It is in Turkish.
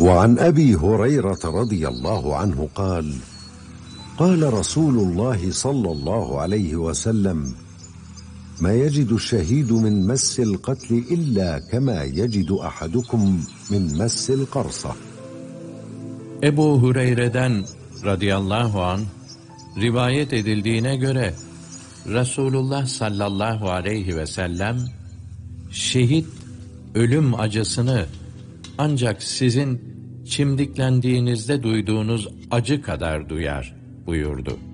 وعن أبي هريرة رضي الله عنه قال قال رسول الله صلى الله عليه وسلم ما يجد الشهيد من مس القتل إلا كما يجد أحدكم من مس القرصة. Ebu Hureyre'den radıyallahu anh rivayet edildiğine göre Resulullah sallallahu aleyhi ve sellem şehit ölüm acısını ancak sizin çimdiklendiğinizde duyduğunuz acı kadar duyar buyurdu.